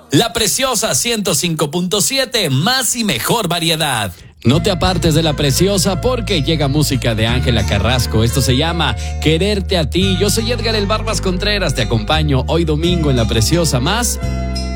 La Preciosa 105.7, más y mejor variedad. No te apartes de La Preciosa porque llega música de Ángela Carrasco. Esto se llama Quererte a ti. Yo soy Edgar El Barbas Contreras, te acompaño hoy domingo en La Preciosa más